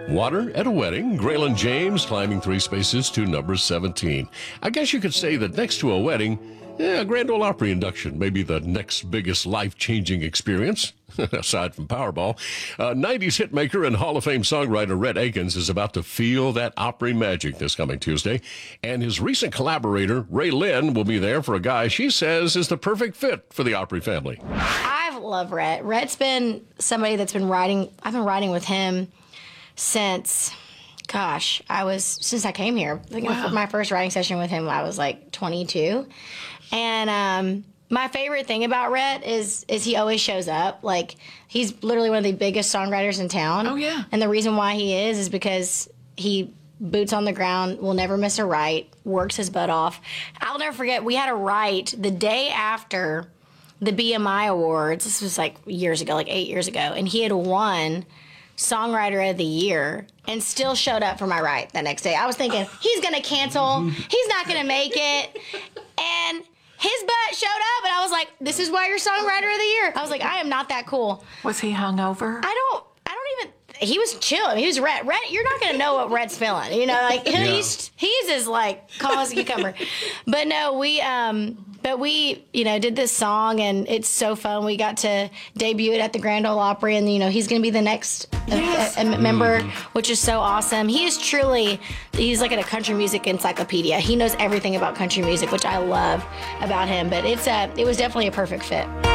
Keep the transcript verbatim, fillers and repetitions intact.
Water at a wedding, Graylin James climbing three spaces to number seventeen. I guess you could say that next to a wedding, yeah, a Grand Ole Opry induction may be the next biggest life-changing experience, aside from Powerball. Uh, nineties hitmaker and Hall of Fame songwriter Rhett Akins is about to feel that Opry magic this coming Tuesday, and his recent collaborator, Ray Lynn, will be there for a guy she says is the perfect fit for the Opry family. I love Rhett. Rhett's been somebody that's been writing, I've been writing with him since, gosh, I was, since I came here. I think Wow. my first writing session with him, I was like twenty-two. And um, my favorite thing about Rhett is is he always shows up. Like, he's literally one of the biggest songwriters in town. Oh, yeah. And the reason why he is is because he boots on the ground, will never miss a write, works his butt off. I'll never forget, we had a write the day after the B M I Awards. This was like years ago, like eight years ago. And he had won Songwriter of the Year and still showed up for my write the next day. I was thinking, he's going to cancel. He's not going to make it. And his butt showed up, and I was like, this is why you're Songwriter of the Year. I was like, I am not that cool. Was he hungover? I don't, I don't even, he was chill. He was Rhett. Rhett, you're not going to know what Rhett's feeling. You know, like, Yeah. he's, he's as, like, calm as a cucumber. But no, we, um, but we, you know, did this song, and it's so fun. We got to debut it at the Grand Ole Opry, and, you know, he's going to be the next Yes. uh, uh, member, which is so awesome. He is truly, he's like a country music encyclopedia. He knows everything about country music, which I love about him. But it's a, it was definitely a perfect fit.